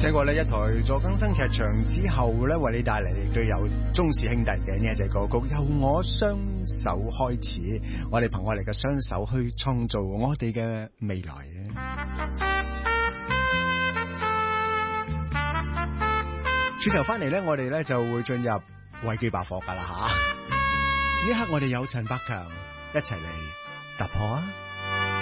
聽過呢一台助更新劇場之後咧，為你帶嚟亦都有鍾氏兄弟嘅呢一隻歌曲，由我雙手開始，我哋憑我哋嘅雙手去創造我哋嘅未來啊！轉頭翻嚟咧，我哋咧就會進入維基百科噶啦吓，呢一刻我哋有陳百強一齊嚟突破啊！